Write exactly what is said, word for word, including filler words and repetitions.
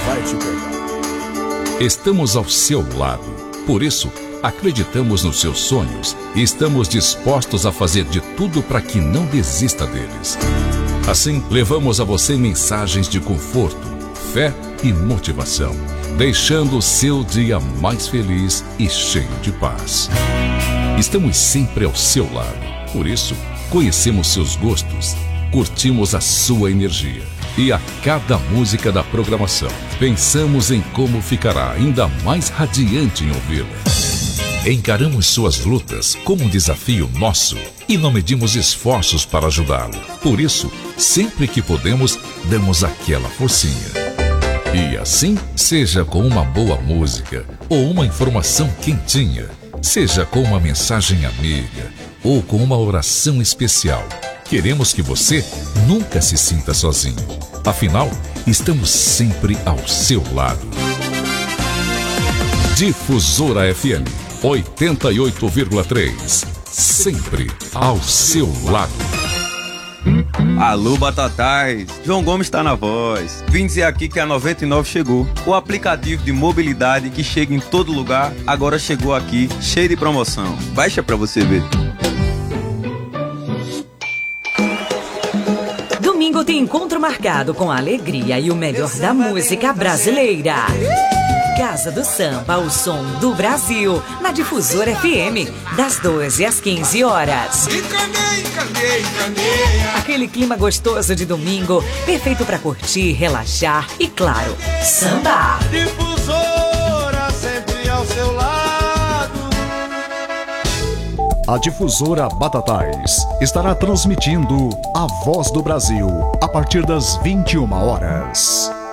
vai te pegar. Estamos ao seu lado. Por isso, acreditamos nos seus sonhos e estamos dispostos a fazer de tudo para que não desista deles. Assim, levamos a você mensagens de conforto, fé e motivação, deixando o seu dia mais feliz e cheio de paz. Estamos sempre ao seu lado. Por isso, conhecemos seus gostos, curtimos a sua energia. E a cada música da programação, pensamos em como ficará ainda mais radiante em ouvi-la. Encaramos suas lutas como um desafio nosso e não medimos esforços para ajudá-lo. Por isso, sempre que podemos, damos aquela forcinha. E assim, seja com uma boa música ou uma informação quentinha, seja com uma mensagem amiga ou com uma oração especial, queremos que você nunca se sinta sozinho. Afinal, estamos sempre ao seu lado. Difusora F M oitenta e oito vírgula três. Sempre ao seu lado. Alô, Batatais! João Gomes está na voz. Vim dizer aqui que a noventa e nove chegou. O aplicativo de mobilidade que chega em todo lugar, agora chegou aqui, cheio de promoção. Baixa pra você ver. Domingo tem encontro marcado com a alegria e o melhor da música brasileira. Casa do Samba, o som do Brasil, na Difusora F M, das doze às quinze horas. Aquele clima gostoso de domingo, perfeito para curtir, relaxar e, claro, samba. Difusora sempre ao seu lado. A Difusora Batatais estará transmitindo A Voz do Brasil a partir das vinte e uma horas.